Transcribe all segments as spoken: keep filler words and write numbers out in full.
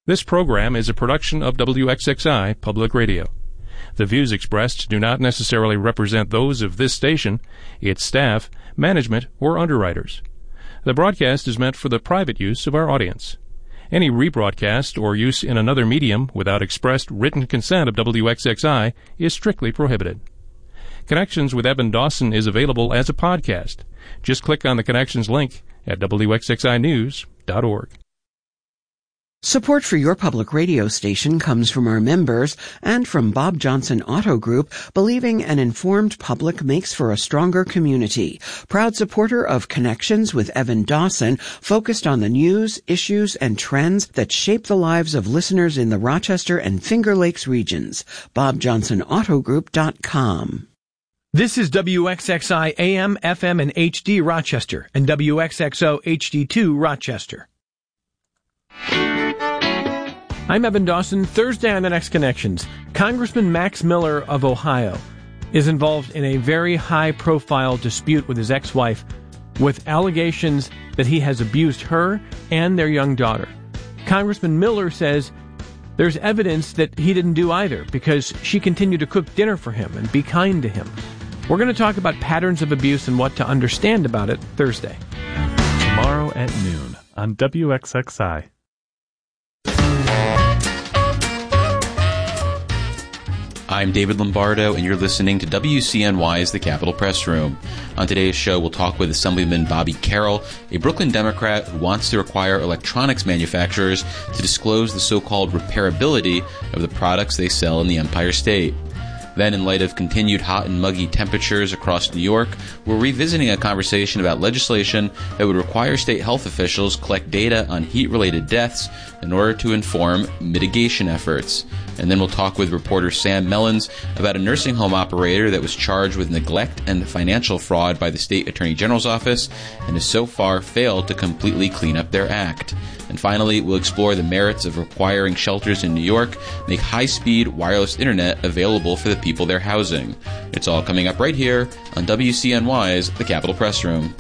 This program is a production of W X X I Public Radio. The views expressed do not necessarily represent those of this station, its staff, management, or underwriters. The broadcast is meant for the private use of our audience. Any rebroadcast or use in another medium without expressed written consent of W X X I is strictly prohibited. Connections with Evan Dawson is available as a podcast. Just click on the Connections link at W X X I news dot org. Support for your public radio station comes from our members and from Bob Johnson Auto Group, believing an informed public makes for a stronger community. Proud supporter of Connections with Evan Dawson, focused on the news, issues, and trends that shape the lives of listeners in the Rochester and Finger Lakes regions. bob johnson auto group dot com. This is W X X I A M, F M, and H D Rochester, and W X X O H D two Rochester. I'm Evan Dawson. Thursday on The Next Connections, Congressman Max Miller of Ohio is involved in a very high-profile dispute with his ex-wife with allegations that he has abused her and their young daughter. Congressman Miller says there's evidence that he didn't do either because she continued to cook dinner for him and be kind to him. We're going to talk about patterns of abuse and what to understand about it Thursday. Tomorrow at noon on W X X I. I'm David Lombardo, and you're listening to W C N Y's The Capitol Press Room. On today's show, we'll talk with Assemblyman Bobby Carroll, a Brooklyn Democrat who wants to require electronics manufacturers to disclose the so-called repairability of the products they sell in the Empire State. Then, in light of continued hot and muggy temperatures across New York, we're revisiting a conversation about legislation that would require state health officials collect data on heat-related deaths in order to inform mitigation efforts. And then we'll talk with reporter Sam Mellons about a nursing home operator that was charged with neglect and financial fraud by the state attorney general's office and has so far failed to completely clean up their act. And finally, we'll explore the merits of requiring shelters in New York make high-speed wireless internet available for the people they're housing. It's all coming up right here on W C N Y's The Capitol Press Room.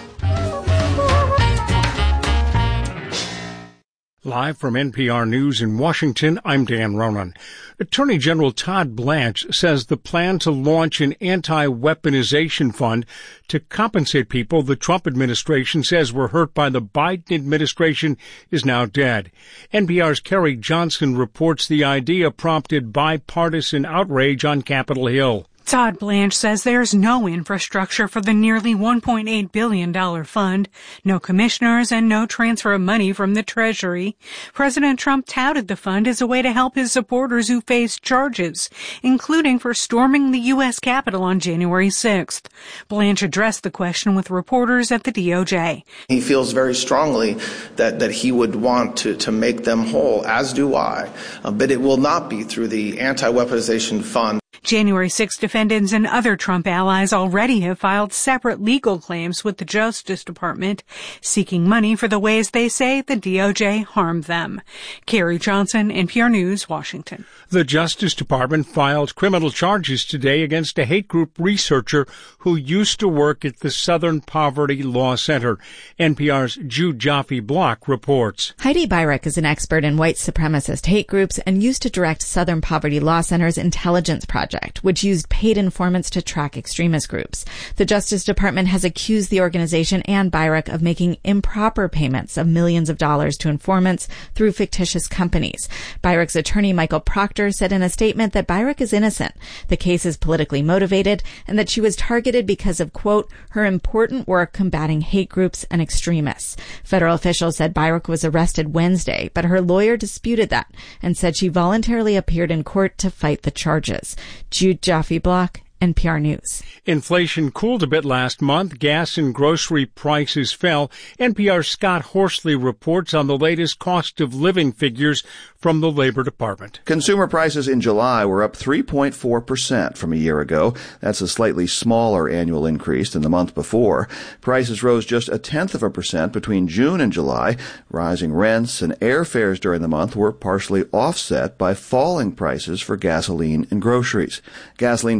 Live from N P R News in Washington, I'm Dan Ronan. Attorney General Todd Blanche says the plan to launch an anti-weaponization fund to compensate people the Trump administration says were hurt by the Biden administration is now dead. N P R's Kerry Johnson reports the idea prompted bipartisan outrage on Capitol Hill. Todd Blanche says there's no infrastructure for the nearly one point eight billion dollars fund, no commissioners, and no transfer of money from the Treasury. President Trump touted the fund as a way to help his supporters who face charges, including for storming the U S Capitol on January sixth. Blanche addressed the question with reporters at the D O J. He feels very strongly that, that he would want to, to make them whole, as do I, uh, but it will not be through the anti-weaponization fund. January sixth defendants and other Trump allies already have filed separate legal claims with the Justice Department, seeking money for the ways they say the D O J harmed them. Kerry Johnson, N P R News, Washington. The Justice Department filed criminal charges today against a hate group researcher who used to work at the Southern Poverty Law Center. N P R's Jude Jaffe-Block reports. Heidi Beirich is an expert in white supremacist hate groups and used to direct Southern Poverty Law Center's intelligence project, which used paid informants to track extremist groups. The Justice Department has accused the organization and Beirich of making improper payments of millions of dollars to informants through fictitious companies. Beirich's attorney, Michael Proctor, said in a statement that Beirich is innocent, the case is politically motivated, and that she was targeted because of, quote, her important work combating hate groups and extremists. Federal officials said Beirich was arrested Wednesday, but her lawyer disputed that and said she voluntarily appeared in court to fight the charges. Jude Jaffe-Block, N P R News. Inflation cooled a bit last month. Gas and grocery prices fell. N P R's Scott Horsley reports on the latest cost of living figures from the Labor Department. Consumer prices in July were up three point four percent from a year ago. That's a slightly smaller annual increase than the month before. Prices rose just a tenth of a percent between June and July. Rising rents and airfares during the month were partially offset by falling prices for gasoline and groceries. Gasoline prices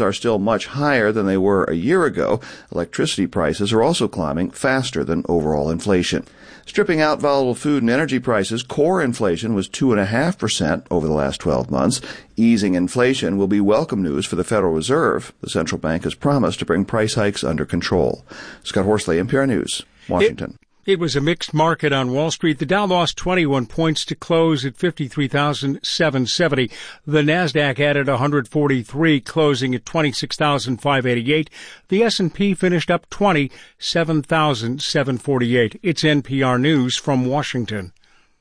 are still much higher than they were a year ago. Electricity prices are also climbing faster than overall inflation. Stripping out volatile food and energy prices, core inflation was two point five percent over the last twelve months. Easing inflation will be welcome news for the Federal Reserve. The central bank has promised to bring price hikes under control. Scott Horsley, N P R News, Washington. It, it was a mixed market on Wall Street. The Dow lost twenty-one points to close at fifty-three thousand seven hundred seventy. The Nasdaq added one hundred forty-three, closing at twenty-six thousand five hundred eighty-eight. The S and P finished up twenty, seven thousand seven hundred forty-eight. It's N P R News from Washington.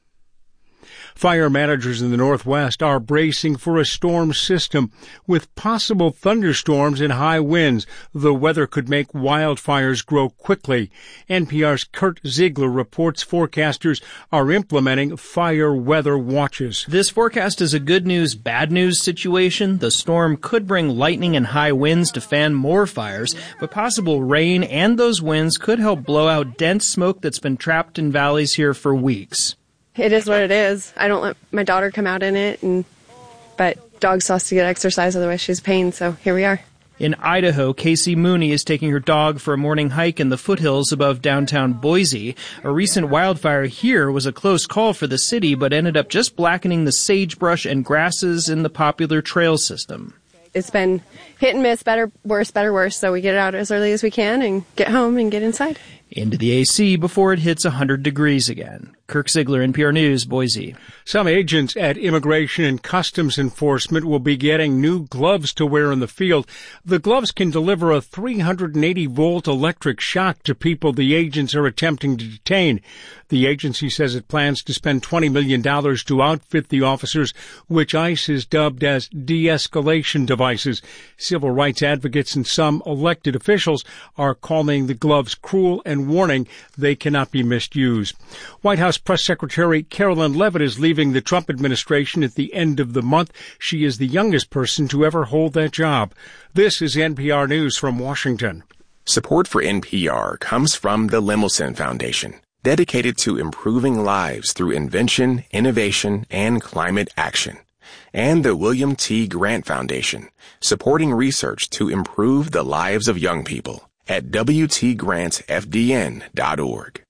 Fire managers in the Northwest are bracing for a storm system with possible thunderstorms and high winds. The weather could make wildfires grow quickly. N P R's Kurt Ziegler reports forecasters are implementing fire weather watches. This forecast is a good news, bad news situation. The storm could bring lightning and high winds to fan more fires, but possible rain and those winds could help blow out dense smoke that's been trapped in valleys here for weeks. It is what it is. I don't let my daughter come out in it, and but dog has to get exercise, otherwise she's pain, so here we are. In Idaho, Casey Mooney is taking her dog for a morning hike in the foothills above downtown Boise. A recent wildfire here was a close call for the city, but ended up just blackening the sagebrush and grasses in the popular trail system. It's been hit and miss, better, worse, better, worse, so we get it out as early as we can and get home and get inside. Into the A C before it hits one hundred degrees again. Kirk Ziegler, N P R News, Boise. Some agents at Immigration and Customs Enforcement will be getting new gloves to wear in the field. The gloves can deliver a three hundred eighty volt electric shock to people the agents are attempting to detain. The agency says it plans to spend twenty million dollars to outfit the officers, which ICE has dubbed as de-escalation devices. Civil rights advocates and some elected officials are calling the gloves cruel and warning they cannot be misused. White House Press Secretary Carolyn Leavitt is leaving the Trump administration at the end of the month. She is the youngest person to ever hold that job. This is N P R News from Washington. Support for N P R comes from the Lemelson Foundation, dedicated to improving lives through invention, innovation, and climate action. And the William T. Grant Foundation, supporting research to improve the lives of young people at W T grants F D N dot org.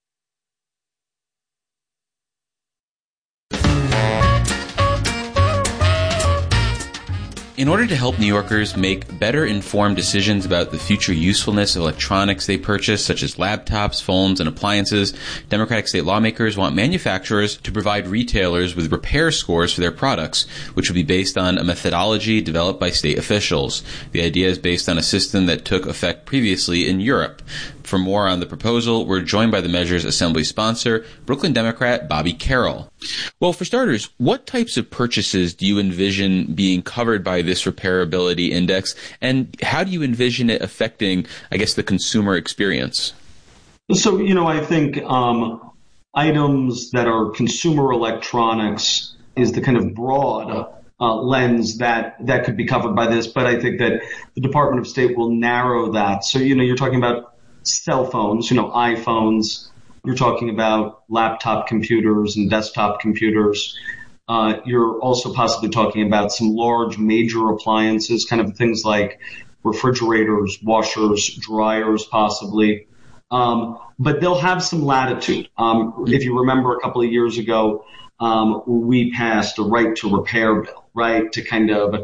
In order to help New Yorkers make better informed decisions about the future usefulness of electronics they purchase, such as laptops, phones, and appliances, Democratic state lawmakers want manufacturers to provide retailers with repair scores for their products, which will be based on a methodology developed by state officials. The idea is based on a system that took effect previously in Europe. For more on the proposal, we're joined by the measure's assembly sponsor, Brooklyn Democrat Bobby Carroll. Well, for starters, what types of purchases do you envision being covered by this repairability index, and how do you envision it affecting, I guess, the consumer experience? So, you know, I think um, items that are consumer electronics is the kind of broad uh, lens that, that could be covered by this, but I think that the Department of State will narrow that. So, you know, you're talking about cell phones, you know, iPhones. You're talking about laptop computers and desktop computers. Uh, you're also possibly talking about some large major appliances, kind of things like refrigerators, washers, dryers, possibly. Um, but they'll have some latitude. Um, if you remember a couple of years ago, um, we passed a right to repair bill, right, to kind of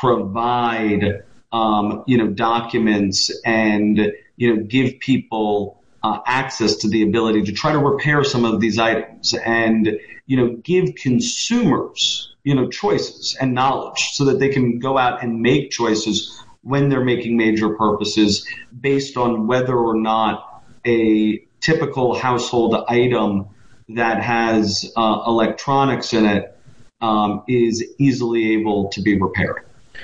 provide, um, you know, documents and, you know, give people uh, access to the ability to try to repair some of these items and, you know, give consumers, you know, choices and knowledge so that they can go out and make choices when they're making major purchases based on whether or not a typical household item that has uh, electronics in it um, is easily able to be repaired.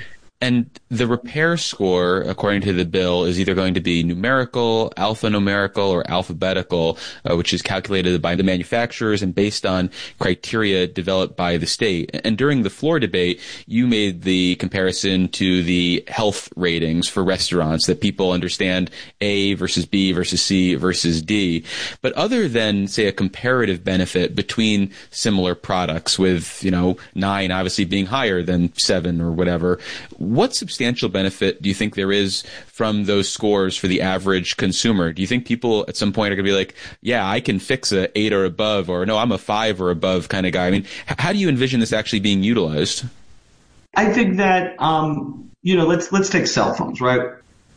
And the repair score, according to the bill, is either going to be numerical, alphanumerical, or alphabetical, uh, which is calculated by the manufacturers and based on criteria developed by the state. And during the floor debate, you made the comparison to the health ratings for restaurants, that people understand A versus B versus C versus D. But other than, say, a comparative benefit between similar products, with, you know, nine obviously being higher than seven or whatever, what substantial benefit do you think there is from those scores for the average consumer? Do you think people at some point are going to be like, yeah, I can fix a eight or above, or no, I'm a five or above kind of guy? I mean, how do you envision this actually being utilized? I think that, um, you know, let's let's take cell phones, right?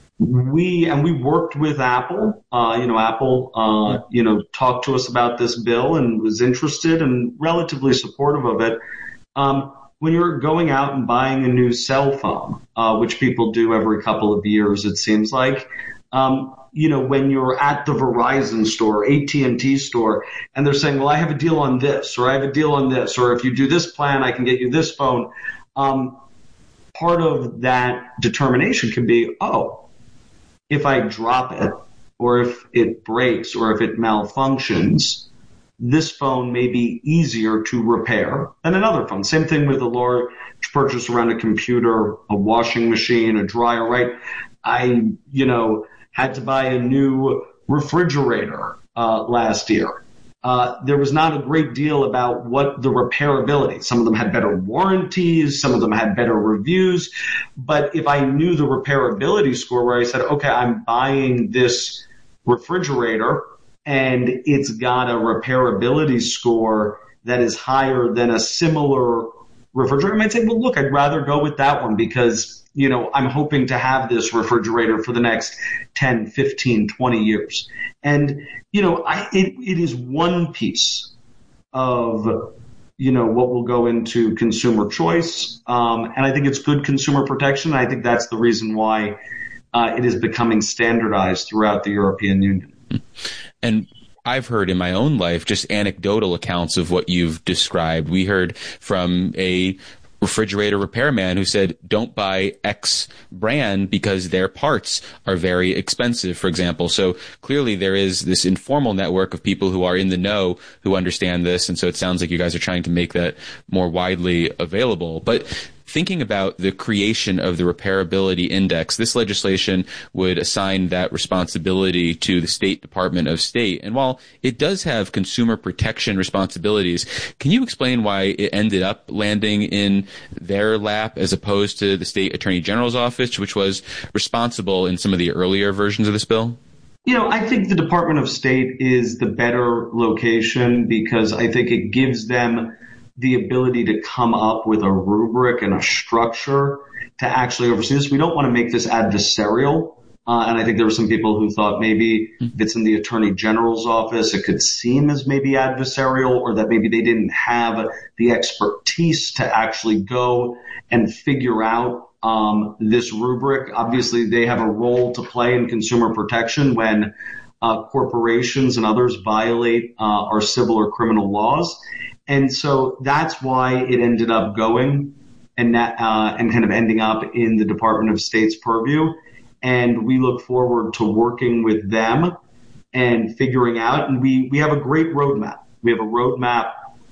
We and we worked with Apple. Uh, you know, Apple, uh, you know, talked to us about this bill and was interested and relatively supportive of it. Um, when you're going out and buying a new cell phone, uh, which people do every couple of years, it seems like, um, you know, when you're at the Verizon store, A T and T store, and they're saying, well, I have a deal on this, or I have a deal on this, or if you do this plan, I can get you this phone. Um, part of that determination can be, oh, if I drop it, or if it breaks, or if it malfunctions, this phone may be easier to repair than another phone. Same thing with a large purchase around a computer, a washing machine, a dryer, right? I, you know, had to buy a new refrigerator uh, last year. Uh, there was not a great deal about what the repairability. Some of them had better warranties. Some of them had better reviews. But if I knew the repairability score where I said, okay, I'm buying this refrigerator and it's got a repairability score that is higher than a similar refrigerator, I might say, well, look, I'd rather go with that one because, you know, I'm hoping to have this refrigerator for the next ten, fifteen, twenty years. And, you know, I, it, it is one piece of, you know, what will go into consumer choice. Um, and I think it's good consumer protection. I think that's the reason why uh, it is becoming standardized throughout the European Union. And I've heard in my own life just anecdotal accounts of what you've described. We heard from a refrigerator repairman who said, don't buy X brand because their parts are very expensive, for example. So clearly there is this informal network of people who are in the know who understand this. And so it sounds like you guys are trying to make that more widely available. But thinking about the creation of the repairability index, this legislation would assign that responsibility to the State Department of State. And while it does have consumer protection responsibilities, can you explain why it ended up landing in their lap as opposed to the State Attorney General's office, which was responsible in some of the earlier versions of this bill? You know, I think the Department of State is the better location because I think it gives them the ability to come up with a rubric and a structure to actually oversee this. We don't want to make this adversarial. Uh, and I think there were some people who thought maybe if it's in the Attorney General's office, it could seem as maybe adversarial, or that maybe they didn't have the expertise to actually go and figure out um, this rubric. Obviously, they have a role to play in consumer protection when uh, corporations and others violate uh, our civil or criminal laws. And so that's why it ended up going and that, uh, and kind of ending up in the Department of State's purview. And we look forward to working with them and figuring out. And we, we have a great roadmap. We have a roadmap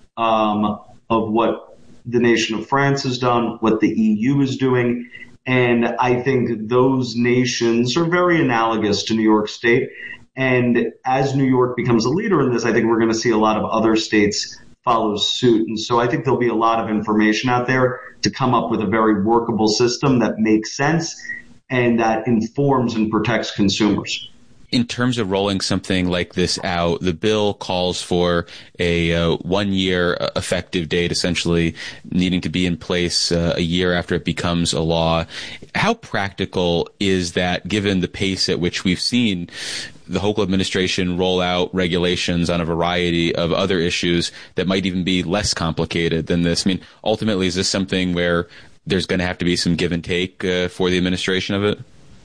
um, of what the nation of France has done, what the E U is doing. And I think those nations are very analogous to New York State. And as New York becomes a leader in this, I think we're going to see a lot of other states follow suit. And so I think there'll be a lot of information out there to come up with a very workable system that makes sense and that informs and protects consumers. In terms of rolling something like this out, the bill calls for a uh, one-year effective date, essentially needing to be in place uh, a year after it becomes a law. How practical is that, given the pace at which we've seen the Hochul administration roll out regulations on a variety of other issues that might even be less complicated than this? I mean, ultimately, is this something where there's going to have to be some give and take uh, for the administration of it?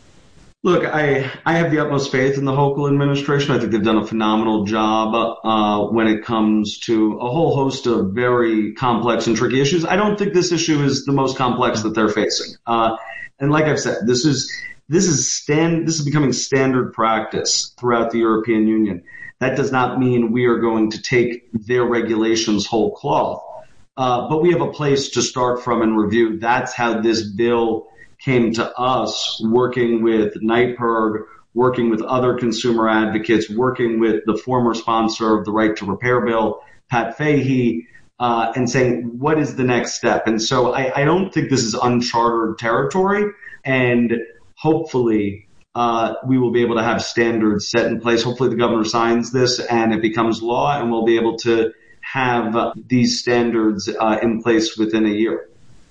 Look, I, I have the utmost faith in the Hochul administration. I think they've done a phenomenal job uh, when it comes to a whole host of very complex and tricky issues. I don't think this issue is the most complex that they're facing. Uh, and like I've said, this is this is stand this is becoming standard practice throughout the European Union. That does not mean we are going to take their regulations whole cloth, uh, but we have a place to start from and review. That's how this bill came to us, working with NYPIRG, working with other consumer advocates, working with the former sponsor of the Right to Repair bill, Pat Fahey, uh, and saying, what is the next step? And so I, I don't think this is uncharted territory, and hopefully uh, we will be able to have standards set in place. Hopefully the governor signs this and it becomes law, and we'll be able to have uh, these standards uh, in place within a year.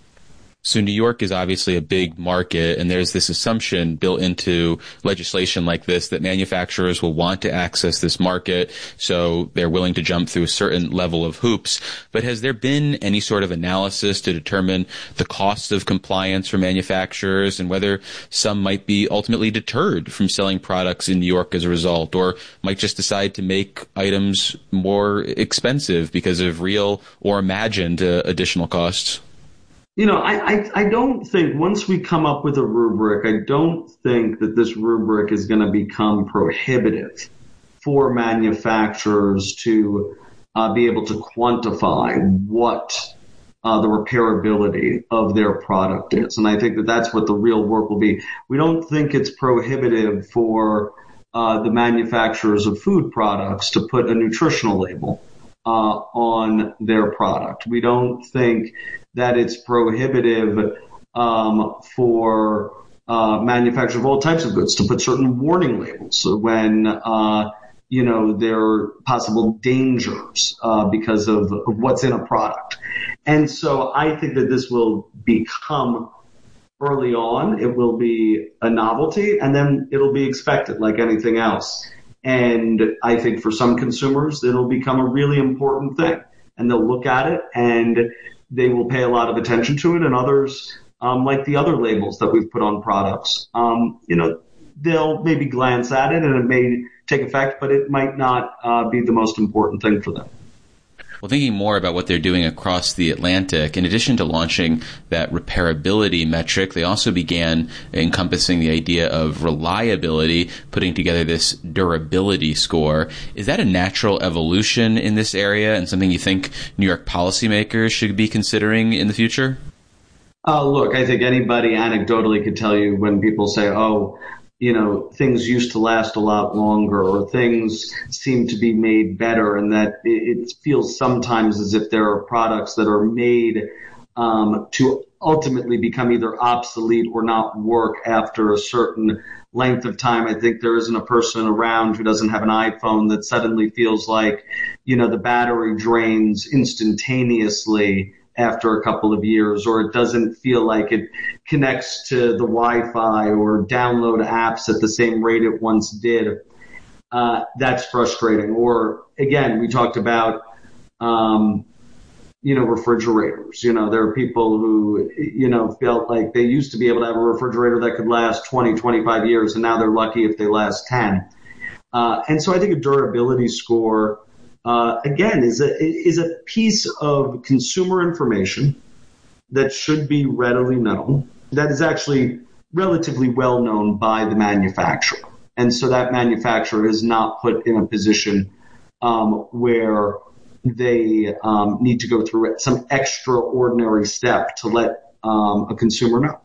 So New York is obviously a big market, and there's this assumption built into legislation like this that manufacturers will want to access this market, so they're willing to jump through a certain level of hoops. But has there been any sort of analysis to determine the cost of compliance for manufacturers and whether some might be ultimately deterred from selling products in New York as a result, or might just decide to make items more expensive because of real or imagined uh, additional costs? You know, I, I, I don't think once we come up with a rubric, I don't think that this rubric is going to become prohibitive for manufacturers to uh, be able to quantify what uh, the repairability of their product is. And I think that that's what the real work will be. We don't think it's prohibitive for uh, the manufacturers of food products to put a nutritional label uh, on their product. We don't think that it's prohibitive um, for uh, manufacturers of all types of goods to put certain warning labels when, uh, you know, there are possible dangers uh, because of, of what's in a product. And so I think that this will become, early on, it will be a novelty, and then it'll be expected like anything else. And I think for some consumers, it'll become a really important thing, and they'll look at it and they will pay a lot of attention to it, and others, um, like the other labels that we've put on products, um, you know, they'll maybe glance at it and it may take effect, but it might not uh, be the most important thing for them. Well, thinking more about what they're doing across the Atlantic, in addition to launching that repairability metric, they also began encompassing the idea of reliability, putting together this durability score. Is that a natural evolution in this area and something you think New York policymakers should be considering in the future? Uh, look, I think anybody anecdotally could tell you when people say, oh, you know, things used to last a lot longer, or things seem to be made better, and that it feels sometimes as if there are products that are made um, to ultimately become either obsolete or not work after a certain length of time. I think there isn't a person around who doesn't have an iPhone that suddenly feels like, you know, the battery drains instantaneously after a couple of years, or it doesn't feel like it connects to the Wi-Fi or download apps at the same rate it once did. Uh, that's frustrating. Or again, we talked about, um, you know, refrigerators. You know, there are people who, you know, felt like they used to be able to have a refrigerator that could last twenty, twenty-five years, and now they're lucky if they last ten. Uh, and so I think a durability score Uh, again, is a is a piece of consumer information that should be readily known, that is actually relatively well known by the manufacturer. And so that manufacturer is not put in a position um, where they um, need to go through some extraordinary step to let um, a consumer know.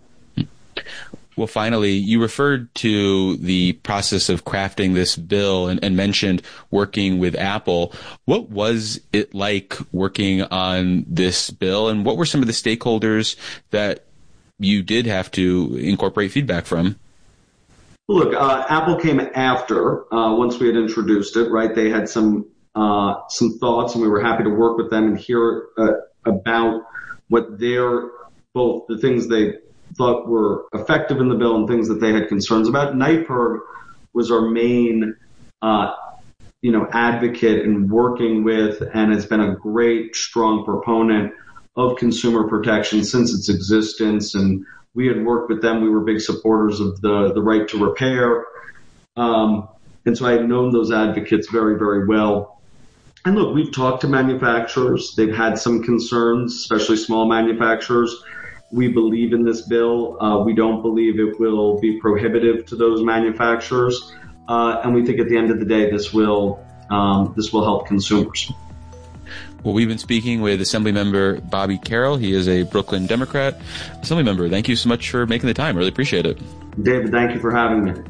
Well, finally, you referred to the process of crafting this bill and, and mentioned working with Apple. What was it like working on this bill, and what were some of the stakeholders that you did have to incorporate feedback from? Look, uh, Apple came after, uh, once we had introduced it, right? They had some uh, some thoughts, and we were happy to work with them and hear uh, about what their, both the things they thought were effective in the bill and things that they had concerns about. NYPIRG was our main, uh, you know, advocate in working with, and has been a great, strong proponent of consumer protection since its existence. And we had worked with them. We were big supporters of the, the right to repair. Um, and so I had known those advocates very, very well. And look, we've talked to manufacturers. They've had some concerns, especially small manufacturers. We believe in this bill. Uh, we don't believe it will be prohibitive to those manufacturers. Uh, and we think at the end of the day, this will, um, this will help consumers. Well, we've been speaking with Assemblymember Bobby Carroll. He is a Brooklyn Democrat. Assemblymember, thank you so much for making the time. Really appreciate it. David, thank you for having me.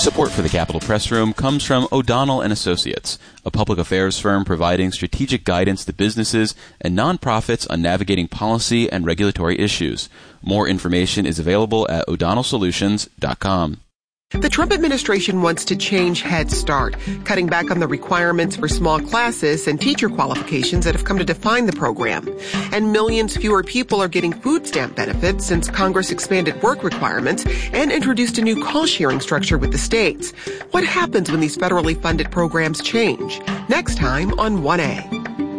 Support for the Capitol Press Room comes from O'Donnell and Associates, a public affairs firm providing strategic guidance to businesses and nonprofits on navigating policy and regulatory issues. More information is available at o'donnell solutions dot com. The Trump administration wants to change Head Start, cutting back on the requirements for small classes and teacher qualifications that have come to define the program. And millions fewer people are getting food stamp benefits since Congress expanded work requirements and introduced a new cost-sharing structure with the states. What happens when these federally funded programs change? Next time on one A.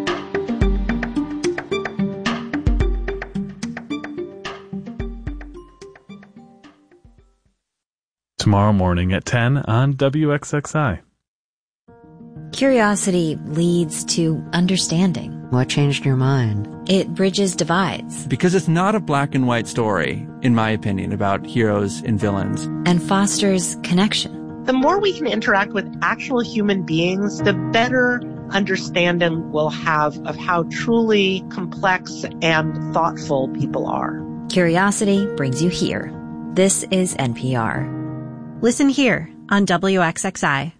Tomorrow morning at ten on W X X I. Curiosity leads to understanding. What changed your mind? It bridges divides. Because it's not a black and white story, in my opinion, about heroes and villains. And fosters connection. The more we can interact with actual human beings, the better understanding we'll have of how truly complex and thoughtful people are. Curiosity brings you here. This is N P R. Listen here on W X X I.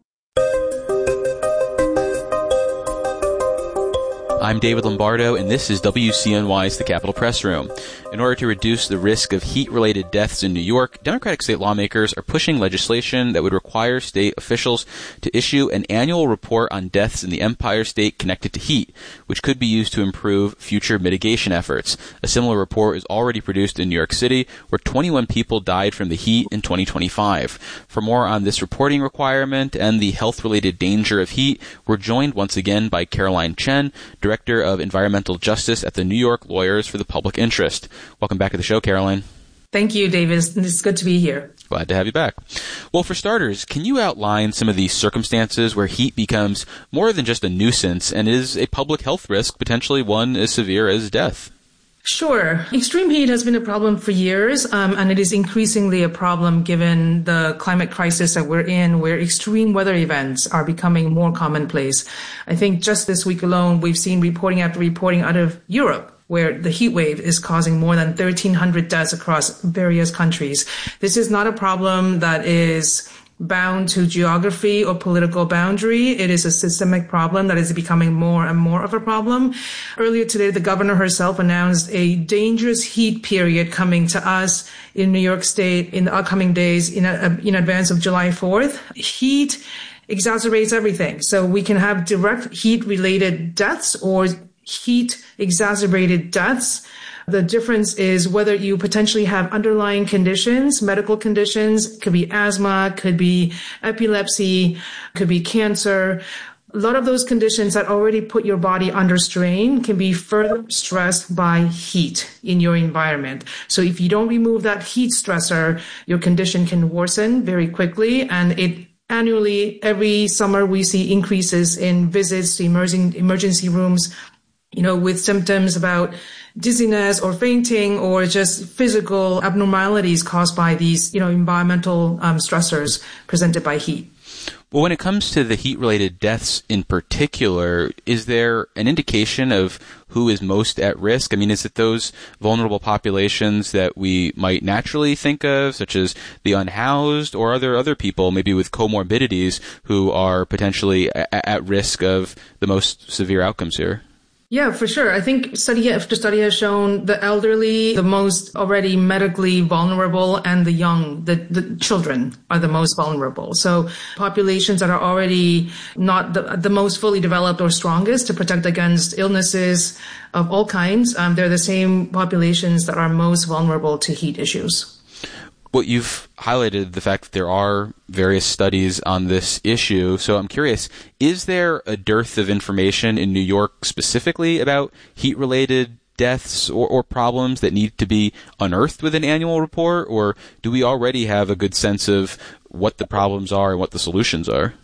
I'm David Lombardo, and this is W C N Y's The Capitol Press Room. In order to reduce the risk of heat-related deaths in New York, Democratic state lawmakers are pushing legislation that would require state officials to issue an annual report on deaths in the Empire State connected to heat, which could be used to improve future mitigation efforts. A similar report is already produced in New York City, where twenty-one people died from the heat in twenty twenty-five. For more on this reporting requirement and the health-related danger of heat, we're joined once again by Caroline Chen, Director of Environmental Justice at the New York Lawyers for the Public Interest. Welcome back to the show, Caroline. Thank you, David. It's good to be here. Glad to have you back. Well, for starters, can you outline some of the circumstances where heat becomes more than just a nuisance and is a public health risk, potentially one as severe as death? Sure. Extreme heat has been a problem for years, um, and it is increasingly a problem given the climate crisis that we're in, where extreme weather events are becoming more commonplace. I think just this week alone, we've seen reporting after reporting out of Europe, where the heat wave is causing more than thirteen hundred deaths across various countries. This is not a problem that is bound to geography or political boundary. It is a systemic problem that is becoming more and more of a problem. Earlier today, the governor herself announced a dangerous heat period coming to us in New York State in the upcoming days in, a, in advance of July fourth. Heat exacerbates everything. So we can have direct heat-related deaths or heat exacerbated deaths. The difference is whether you potentially have underlying conditions, medical conditions, could be asthma, could be epilepsy, could be cancer. A lot of those conditions that already put your body under strain can be further stressed by heat in your environment. So if you don't remove that heat stressor, your condition can worsen very quickly, and it annually, every summer, we see increases in visits to emerging emergency rooms, you know, with symptoms about dizziness or fainting or just physical abnormalities caused by these, you know, environmental um, stressors presented by heat. Well, when it comes to the heat-related deaths in particular, is there an indication of who is most at risk? I mean, is it those vulnerable populations that we might naturally think of, such as the unhoused, or are there other people, maybe with comorbidities, who are potentially a- at risk of the most severe outcomes here? Yeah, for sure. I think study after study has shown the elderly, the most already medically vulnerable, and the young, the, the children are the most vulnerable. So populations that are already not the, the most fully developed or strongest to protect against illnesses of all kinds, um, they're the same populations that are most vulnerable to heat issues. Well, you've highlighted the fact that there are various studies on this issue, so I'm curious, is there a dearth of information in New York specifically about heat-related deaths or, or problems that need to be unearthed with an annual report, or do we already have a good sense of what the problems are and what the solutions are?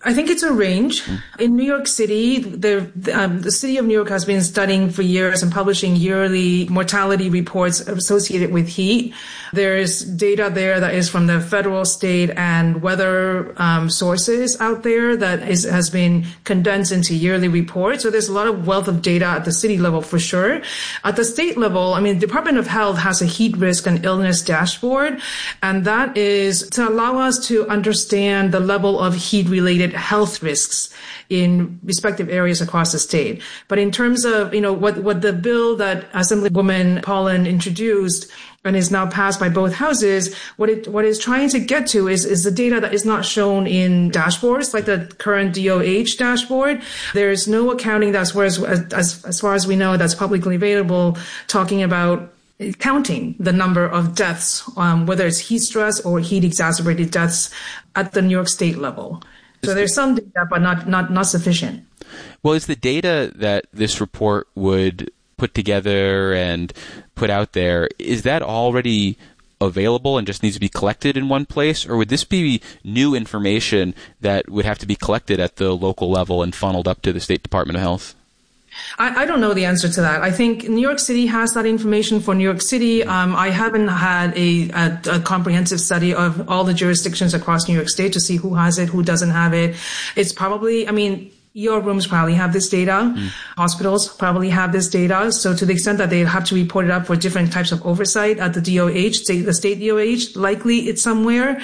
I think it's a range. In New York City, the, um, the city of New York has been studying for years and publishing yearly mortality reports associated with heat. There's data there that is from the federal, state, and weather um, sources out there that is, has been condensed into yearly reports. So there's a lot of wealth of data at the city level for sure. At the state level, I mean, the Department of Health has a heat risk and illness dashboard, and that is to allow us to understand the level of heat-related health risks in respective areas across the state. But in terms of, you know, what, what the bill that Assemblywoman Pollen introduced and is now passed by both houses, what it what it's trying to get to is, is the data that is not shown in dashboards, like the current D O H dashboard. There's no accounting that's where, as, as, as far as we know, that's publicly available, talking about counting the number of deaths, um, whether it's heat stress or heat exacerbated deaths at the New York State level. So there's some data, but not, not, not sufficient. Well, is the data that this report would put together and put out there, is that already available and just needs to be collected in one place? Or would this be new information that would have to be collected at the local level and funneled up to the State Department of Health? I, I don't know the answer to that. I think New York City has that information for New York City. Um, I haven't had a, a, a comprehensive study of all the jurisdictions across New York State to see who has it, who doesn't have it. It's probably, I mean, your rooms probably have this data. Mm. Hospitals probably have this data. So to the extent that they have to report it up for different types of oversight at the D O H, the state D O H, likely it's somewhere.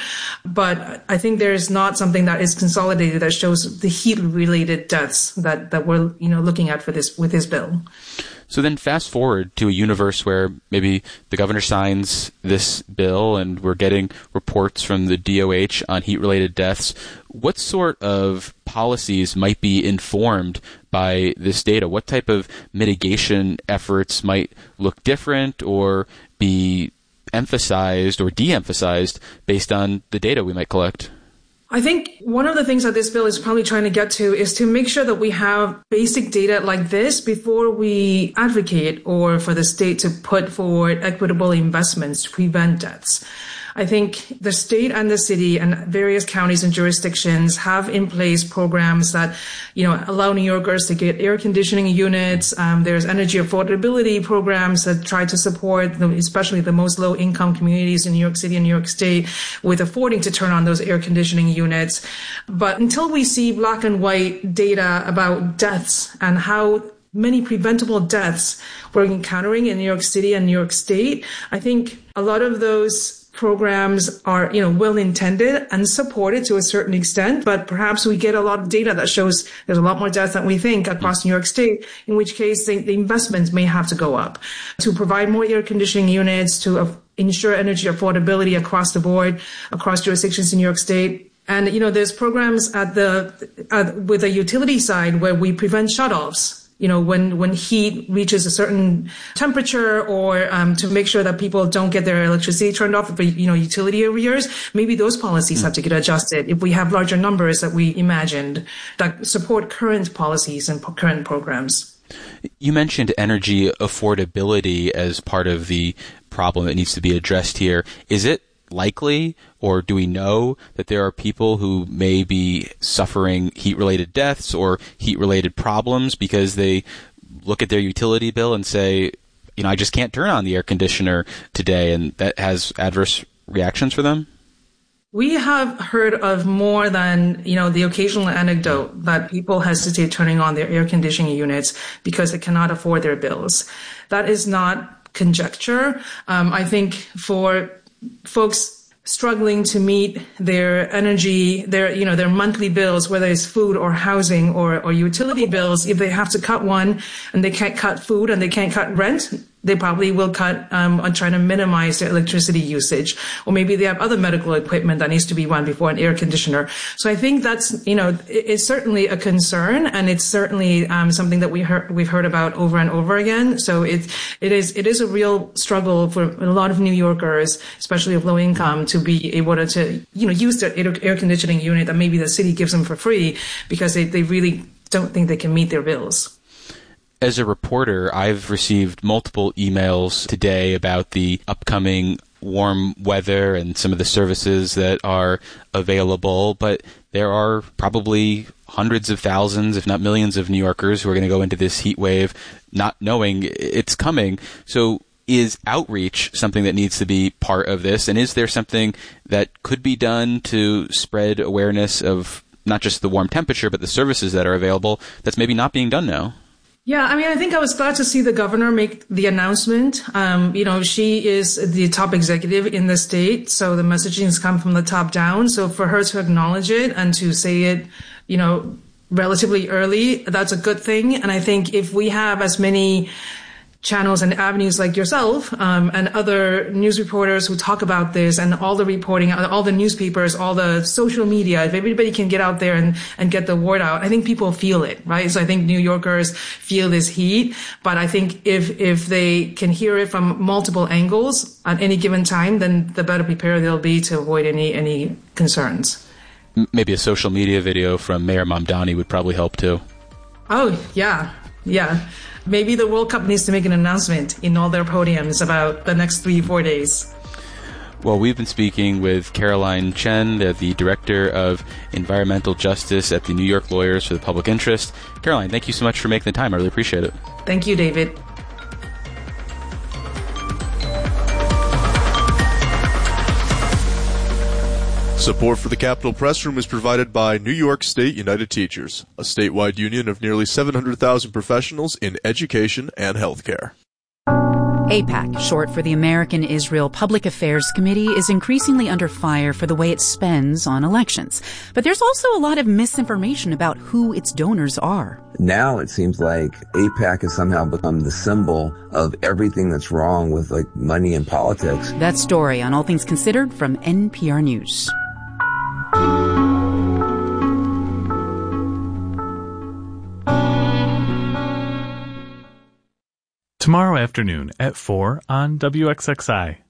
But I think there is not something that is consolidated that shows the heat-related deaths that, that we're, you know, looking at for this, with this bill. So then fast forward to a universe where maybe the governor signs this bill and we're getting reports from the D O H on heat-related deaths. What sort of policies might be informed by this data? What type of mitigation efforts might look different or be emphasized or de-emphasized based on the data we might collect? I think one of the things that this bill is probably trying to get to is to make sure that we have basic data like this before we advocate or for the state to put forward equitable investments to prevent deaths. I think the state and the city and various counties and jurisdictions have in place programs that, you know, allow New Yorkers to get air conditioning units. Um, there's energy affordability programs that try to support, the, especially the most low-income communities in New York City and New York State, with affording to turn on those air conditioning units. But until we see black and white data about deaths and how many preventable deaths we're encountering in New York City and New York State, I think a lot of those programs are, you know, well-intended and supported to a certain extent, but perhaps we get a lot of data that shows there's a lot more deaths than we think across New York State, in which case the, the investments may have to go up to provide more air conditioning units, to uh, ensure energy affordability across the board, across jurisdictions in New York State. And, you know, there's programs at the, uh, with the utility side where we prevent shutoffs. You know, when, when heat reaches a certain temperature, or um, to make sure that people don't get their electricity turned off for, you know, utility arrears, maybe those policies mm. have to get adjusted if we have larger numbers that we imagined that support current policies and po- current programs. You mentioned energy affordability as part of the problem that needs to be addressed here. Is it likely, or do we know that there are people who may be suffering heat-related deaths or heat-related problems because they look at their utility bill and say, you know, I just can't turn on the air conditioner today, and that has adverse reactions for them? We have heard of more than, you know, the occasional anecdote that people hesitate turning on their air conditioning units because they cannot afford their bills. That is not conjecture. Um, I think for folks struggling to meet their energy, their, you know, their monthly bills, whether it's food or housing or, or utility bills, if they have to cut one and they can't cut food and they can't cut rent, they probably will cut um, on trying to minimize their electricity usage. Or maybe they have other medical equipment that needs to be run before an air conditioner. So I think that's, you know, it's certainly a concern, and it's certainly um, something that we heard, we've heard about over and over again. So it, it is, it is a real struggle for a lot of New Yorkers, especially of low income, to be able to, to you know, use their air conditioning unit that maybe the city gives them for free because they, they really don't think they can meet their bills. As a reporter, I've received multiple emails today about the upcoming warm weather and some of the services that are available, but there are probably hundreds of thousands, if not millions of New Yorkers who are going to go into this heat wave not knowing it's coming. So is outreach something that needs to be part of this? And is there something that could be done to spread awareness of not just the warm temperature, but the services that are available that's maybe not being done now? Yeah, I mean, I think I was glad to see the governor make the announcement. Um, you know, she is the top executive in the state, so the messaging has come from the top down. So for her to acknowledge it and to say it, you know, relatively early, that's a good thing. And I think if we have as many channels and avenues like yourself um, and other news reporters who talk about this, and all the reporting, all the newspapers, all the social media, if everybody can get out there and, and get the word out, I think people feel it, right? So I think New Yorkers feel this heat, but I think if if they can hear it from multiple angles at any given time, then the better prepared they'll be to avoid any any concerns. Maybe a social media video from Mayor Mamdani would probably help too. Oh, yeah, yeah. Maybe the World Cup needs to make an announcement in all their podiums about the next three, four days. Well, we've been speaking with Caroline Chen, the, the Director of Environmental Justice at the New York Lawyers for the Public Interest. Caroline, thank you so much for making the time. I really appreciate it. Thank you, David. Support for the Capitol Press Room is provided by New York State United Teachers, a statewide union of nearly seven hundred thousand professionals in education and healthcare. AIPAC, short for the American Israel Public Affairs Committee, is increasingly under fire for the way it spends on elections. But there's also a lot of misinformation about who its donors are. Now it seems like AIPAC has somehow become the symbol of everything that's wrong with like money and politics. That story on All Things Considered from N P R News. Tomorrow afternoon at four on W X X I.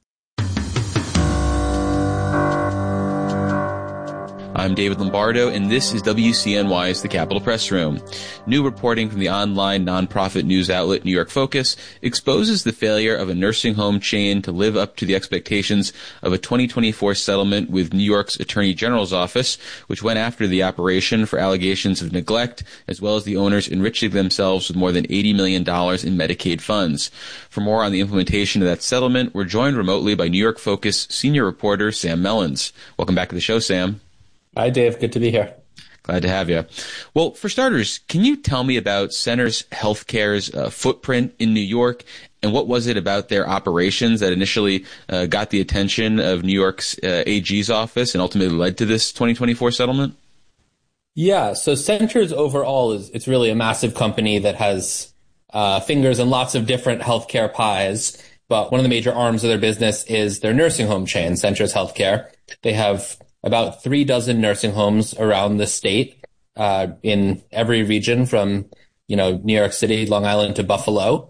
I'm David Lombardo, and this is W C N Y's The Capitol Press Room. New reporting from the online nonprofit news outlet New York Focus exposes the failure of a nursing home chain to live up to the expectations of a twenty twenty-four settlement with New York's Attorney General's office, which went after the operation for allegations of neglect, as well as the owners enriching themselves with more than eighty million dollars in Medicaid funds. For more on the implementation of that settlement, we're joined remotely by New York Focus senior reporter Sam Mellins. Welcome back to the show, Sam. Hi, Dave. Good to be here. Glad to have you. Well, for starters, can you tell me about Centers Healthcare's uh, footprint in New York, and what was it about their operations that initially uh, got the attention of New York's uh, A G's office and ultimately led to this twenty twenty-four settlement? Yeah, so Centers overall is it's really a massive company that has uh, fingers in lots of different healthcare pies. But one of the major arms of their business is their nursing home chain, Centers Healthcare. They have about three dozen nursing homes around the state, uh, in every region from, you know, New York City, Long Island to Buffalo.